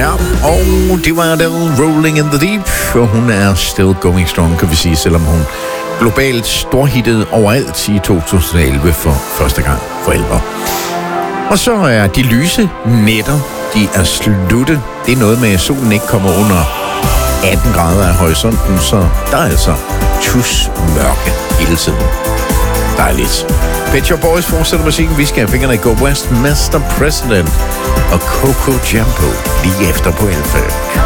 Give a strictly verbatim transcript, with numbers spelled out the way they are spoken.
Ja, og det var Adele, Rolling in the Deep, og hun er still going strong, kan vi sige, selvom hun globalt storhittede overalt i to tusind og elleve for første gang for alvor. Og så er de lyse nætter, de er slutte. Det er noget med, at solen ikke kommer under atten grader af horisonten, så der er altså tus mørke hele tiden. Dejligt. Pet Shop Boys fortsætter musikken. Vi skal have fingrene i Go West, Mister President og Coco Jumbo lige efter på Alfa.